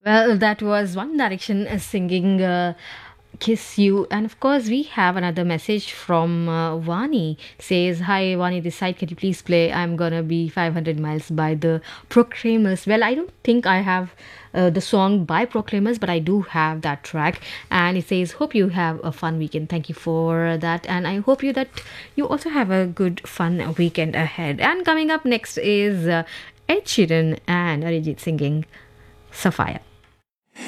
Well, that was One Direction singing Kiss You. And of course, we have another message from Vani. Says, Hi, Vani, this side, can you please play I'm Gonna Be 500 Miles by the Proclaimers? Well, I don't think I have the song by Proclaimers, but I do have that track. And it says, Hope you have a fun weekend. Thank you for that. And I hope that you also have a good, fun weekend ahead. And coming up next is Ed Sheeran and Arijit singing Sapphire.